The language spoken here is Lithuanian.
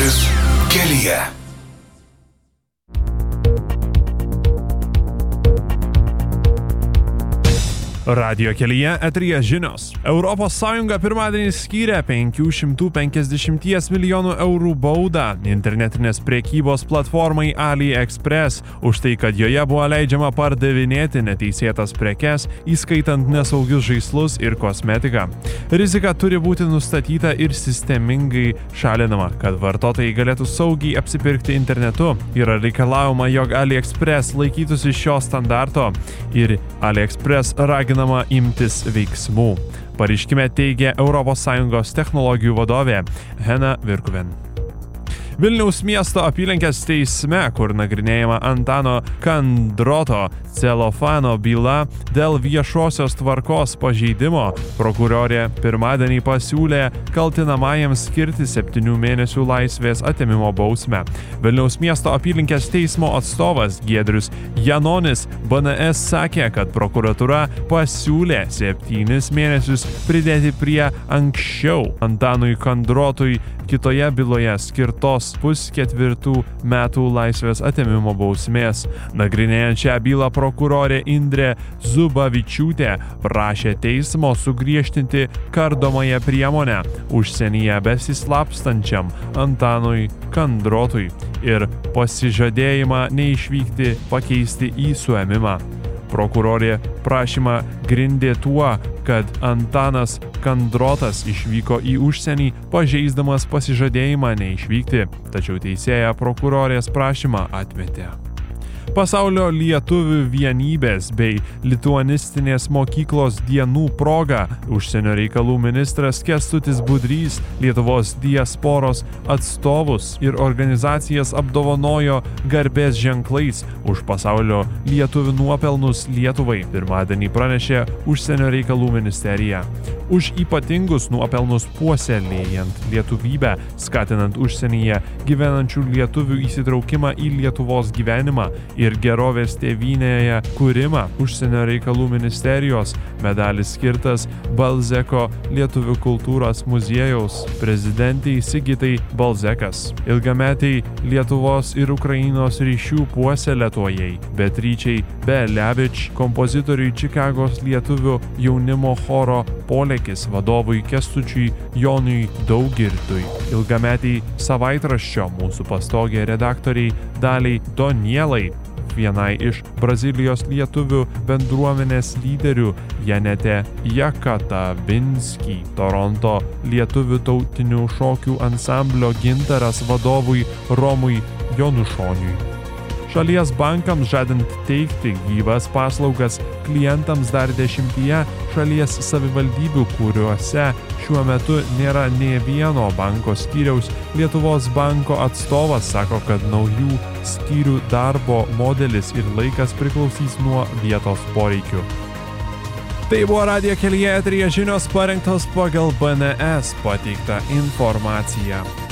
Mintis kelyje. Radijo kelyje eteryje žinios. Europos Sąjunga pirmadienį skyrė 550 milijonų eurų baudą internetinės prekybos platformai AliExpress už tai, kad joje buvo leidžiama pardavinėti neteisėtas prekes, įskaitant nesaugius žaislus ir kosmetiką. Rizika turi būti nustatyta ir sistemingai šalinama, kad vartotojai galėtų saugiai apsipirkti internetu. Yra reikalaujama, jog AliExpress laikytųsi šio standarto ir AliExpress raginama imtis veiksmų. Pareiškime teigia ES technologijų vadovė Hena Virkuven. Vilniaus miesto apylinkės teisme, kur nagrinėjama Antano Kandroto celofano byla dėl viešosios tvarkos pažeidimo, prokurorė pirmadienį pasiūlė kaltinamajam skirti 7 mėnesių laisvės atėmimo bausmę. Vilniaus miesto apylinkės teismo atstovas Giedrius Janonis BNS sakė, kad prokuratūra pasiūlė 7 mėnesius pridėti prie anksčiau Antanui Kandrotui kitoje byloje skirtos 3,5 metų laisvės atėmimo bausmės. Nagrinėjant šią bylą prokurorė Indrė Zubavičiūtė prašė teismo sugriežtinti kardomąją priemonę užsienyje besislapstančiam Antanui Kandrotui ir pasižadėjimą neišvykti pakeisti į suėmimą. Prokurorė prašymą grindė tuo, kad Antanas Kandrotas išvyko į užsienį, pažeisdamas pasižadėjimą neišvykti, tačiau teisėja prokurorės prašymą atmetė. Pasaulio lietuvių vienybės bei lituanistinės mokyklos dienų proga užsienio reikalų ministras Kęstutis Budrys Lietuvos diasporos atstovus ir organizacijas apdovanojo garbės ženklais už pasaulio lietuvių nuopelnus Lietuvai, pirmadienį pranešė užsienio reikalų ministerija. Už ypatingus nuopelnus puoselėjant lietuvybę, skatinant užsienyje gyvenančių lietuvių įsitraukimą į Lietuvos gyvenimą ir gerovės tėvynėje kūrimą, užsienio reikalų ministerijos medalis skirtas Balzeko Lietuvių kultūros muziejaus prezidentei Sigitai Balzekas, ilgametiai Lietuvos ir Ukrainos ryšių puoselėtojai Beatričei Belevič, kompozitoriui Čikagos lietuvių jaunimo choro Polėkis vadovui Kęstučiui Jonui Daugirtui, ilgametiai savaitraščio Mūsų pastogė redaktoriai Daliai Donielai, vienai iš Brazilijos lietuvių bendruomenės lyderių Janete Jakatavinski, Toronto lietuvių tautinių šokių ansamblio Gintaras vadovui Romui Jonušoniui. Šalies bankams žadant teikti gyvas paslaugas klientams dar 10 šalies savivaldybių, kuriuose šiuo metu nėra nė vieno banko skyriaus, Lietuvos banko atstovas sako, kad naujų skyrių darbo modelis ir laikas priklausys nuo vietos poreikių. Tai buvo Radijo kelyje eteryje žinios parengtos pagal BNS pateiktą informaciją.